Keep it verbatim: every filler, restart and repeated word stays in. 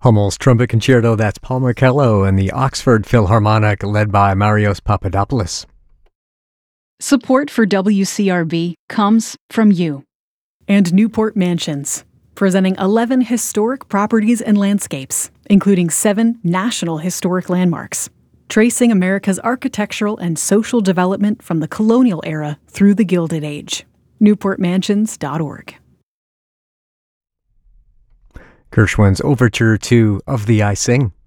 Hummel's Trumpet Concerto, that's Paul Marcello and the Oxford Philharmonic, led by Marios Papadopoulos. Support for W C R B comes from you. And Newport Mansions, presenting eleven historic properties and landscapes, including seven national historic landmarks, tracing America's architectural and social development from the colonial era through the Gilded Age. newport mansions dot org. Gershwin's Overture to Of Thee I Sing.